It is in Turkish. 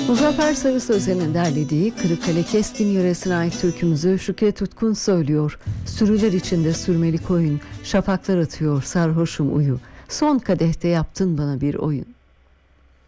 Muzaffer Sarı Sözen'in derlediği Kırıkkale Keskin yöresine ait türkümüzü Şükret Utkun söylüyor. Sürüler içinde sürmeli koyun, şafaklar atıyor sarhoşum uyu. Son kadehte yaptın bana bir oyun.